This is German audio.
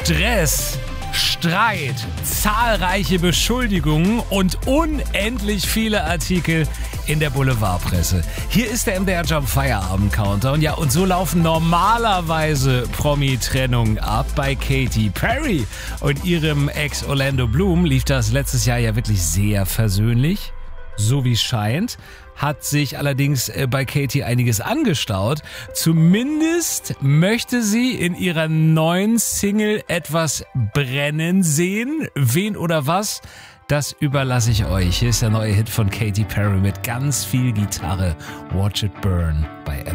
Stress, Streit, zahlreiche Beschuldigungen und unendlich viele Artikel in der Boulevardpresse. Hier ist der MDR Jump Feierabend Countdown. Ja, und so laufen normalerweise Promi-Trennungen ab. Bei Katy Perry und ihrem Ex Orlando Bloom lief das letztes Jahr ja wirklich sehr versöhnlich. So wie es scheint, hat sich allerdings bei Katy einiges angestaut. Zumindest möchte sie in ihrer neuen Single etwas brennen sehen. Wen oder was? Das überlasse ich euch. Hier ist der neue Hit von Katy Perry mit ganz viel Gitarre. Watch It Burn bei